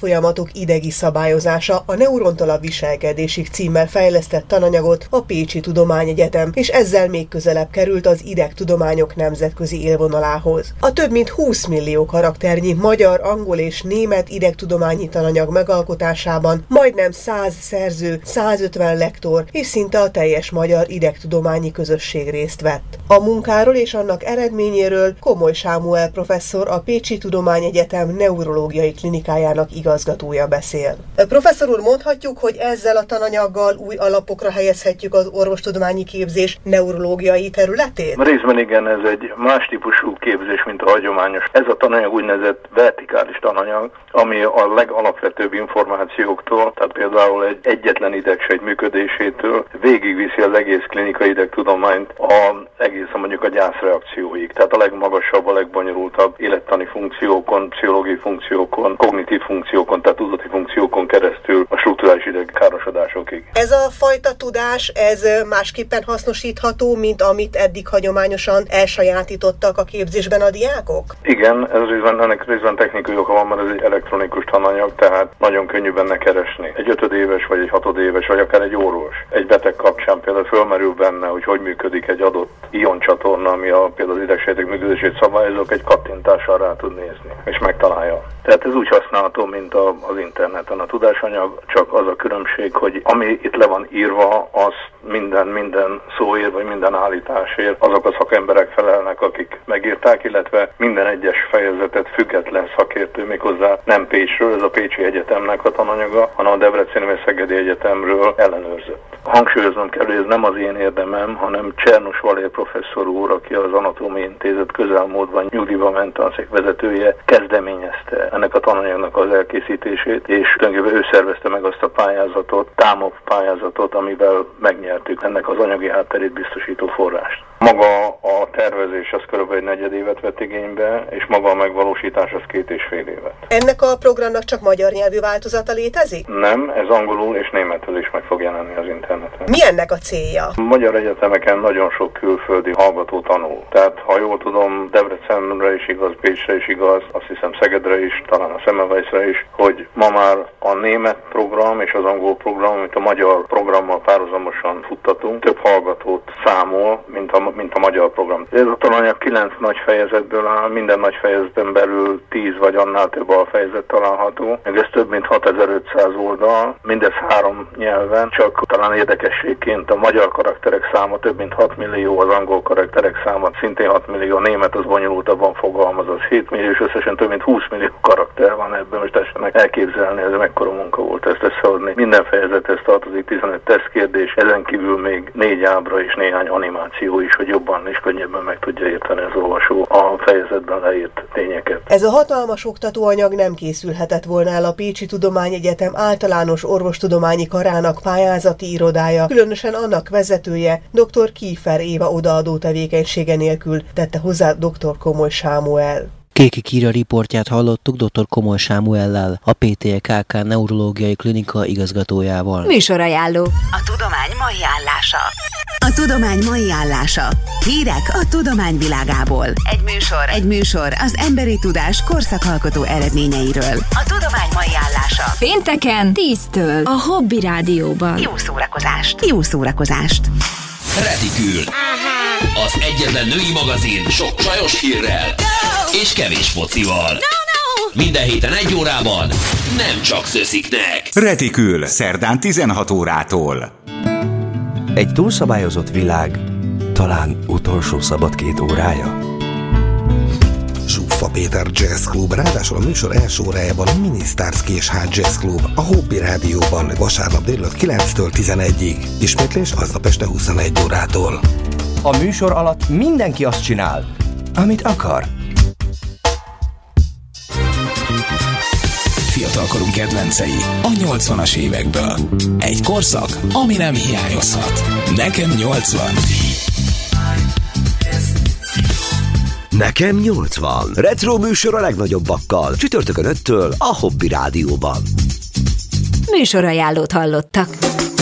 életfolyamatok idegi szabályozása, a neurontól a viselkedésig címmel fejlesztett tananyagot a Pécsi Tudományegyetem, és ezzel még közelebb került az idegtudományok nemzetközi élvonalához. A több mint 20 millió karakternyi magyar, angol és német idegtudományi tananyag megalkotásában majdnem 100 szerző, 150 lektor és szinte a teljes magyar idegtudományi közösség részt vett. A munkáról és annak eredményéről Komoly Sámuel professzor, a Pécsi Tudományegyetem neurológiai klinikájának igazgatója beszél. Professzor úr, mondhatjuk, hogy ezzel a tananyaggal új alapokra helyezhetjük az orvostudományi képzés neurológiai területét? Részben igen, ez egy más típusú képzés, mint a hagyományos. Ez a tananyag úgynevezett vertikális tananyag, ami a legalapvetőbb információktól, tehát például egy egyetlen idegsejt működésétől végigviszi az egész klinikai idegtudományt egészen mondjuk a gyászreakcióig. Tehát a legmagasabb, a legbonyolultabb élettani funkciókon, pszichológiai funkciókon, kognitív funkciókon, tehát tudati funkciókon keresztül a strukturális idegkárosodásokig. Ez a fajta tudás, ez másképpen hasznosítható, mint amit eddig hagyományosan elsajátítottak a képzésben a diákok? Igen, ennek részben technikai oka van, mert ez egy elektronikus tananyag, tehát nagyon könnyű benne keresni. Egy 5 éves, vagy egy 6 éves, vagy akár egy orvos. Egy beteg kapcsán például fölmerül benne, hogy működik egy adott ioncsatorna, ami például az idegsejtek működését szabályozók, egy kattintással rá tud nézni, és megtalálja. Tehát ez úgy használható, mint az interneten a tudásanyag, csak az a különbség, hogy ami itt le van írva, az minden szóért, vagy minden állításért azok a szakemberek felelnek, akik megírták, illetve minden egyes fejezetet független szakértő, méghozzá nem Pécsről, ez a Pécsi Egyetemnek a tananyaga, hanem a Debreceni vagy Szegedi Egyetemről ellenőrzött. Hangsúlyoznom kell, hogy ez nem az én érdemem, hanem Csernus Valér professzor úr, aki az Anatómiai Intézet közelmúltban nyugdíjba ment tanszék vezetője, kezdeményezte ennek a tananyagnak az elkészítését, és tulajdonképpen ő szervezte meg azt a pályázatot, TAMOP pályázatot, amivel megnyertük ennek az anyagi hátterét biztosító forrást. Maga a tervezés az kb. 1 évet vett igénybe, és maga a megvalósítás az 2,5 évet. Ennek a programnak csak magyar nyelvű változata létezik? Nem, ez angolul és németül is meg fog jelenni az interneten. Mi ennek a célja? A magyar egyetemeken nagyon sok külföldi hallgató tanul. Tehát, ha jól tudom, Debrecenre is igaz, Pécsre is igaz, azt hiszem Szegedre is, talán a Semmelweisre is, hogy ma már a német program és az angol program, amit a magyar programmal párhuzamosan futtatunk, több hallgatót számol, mint a magyar program. Ez a tananyag 9 nagy fejezetből áll, minden nagy fejezetben belül 10 vagy annál több alfejezet található. Ez több mint 6500 oldal, mindez 3 nyelven, csak talán érdekességként a magyar karakterek száma több mint 6 millió, az angol karakterek száma szintén 6 millió, a német az bonyolultabban fogalmaz, az 7 millió, és összesen több mint 20 millió karakter van ebben, most tessenek elképzelni, ez mekkora munka volt ezt összeadni. Minden fejezethez tartozik 15 tesztkérdés, ezen kívül még 4 ábra és néhány animáció is, hogy jobban és könnyebben meg tudja érteni az olvasó a fejezetben leírt tényeket. Ez a hatalmas oktatóanyag nem készülhetett volna el a Pécsi Tudományegyetem általános orvostudományi karának pályázati irodája, különösen annak vezetője, dr. Kiefer Éva odaadó tevékenysége nélkül, tette hozzá dr. Komoly Sámuel. Kéki Kíra riportját hallottuk dr. Komoly Sámuellel, a PTKK neurológiai klinika igazgatójával. Műsorajánló. A tudomány mai állása. A tudomány mai állása. Hírek a tudomány világából. Egy műsor az emberi tudás korszakalkotó eredményeiről. A tudomány mai állása. Pénteken 10-től a Hobby Rádióban. Jó szórakozást. Retikül. Az egyetlen női magazin sok csajos hírrel és kevés focival. Minden héten 1 órában, nem csak szösziknek. Retikül, szerdán 16 órától. Egy túlszabályozott világ, talán utolsó szabad 2 órája. Zsuffa Péter Jazz Club, ráadásul a műsor első órájában a Minisztárszki és Hard Jazz Club, a Hobby Rádióban vasárnap délután 9-től 11-ig. Ismétlés aznap este 21 órától. A műsor alatt mindenki azt csinál, amit akar. Fiatalkorunk kedvencei a 80-as évekből. Egy korszak, ami nem hiányozhat. Nekem 80. Nekem 80. Retro műsor a legnagyobbakkal. Csütörtökön 5-től a Hobby Rádióban. Műsorajánlót hallottak.